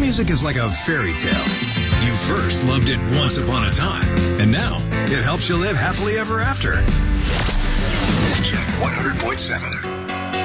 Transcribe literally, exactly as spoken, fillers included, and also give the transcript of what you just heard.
music is like a fairy tale. You first loved it once upon a time, and now it helps you live happily ever after. Check one hundred point seven.